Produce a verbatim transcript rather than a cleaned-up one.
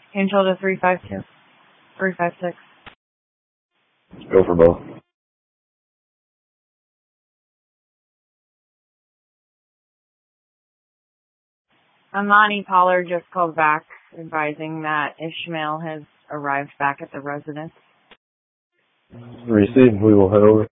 Angel to three five two. three five six. Go for both. Amani Pollard just called back advising that Ishmael has arrived back at the residence. Received. We will head over.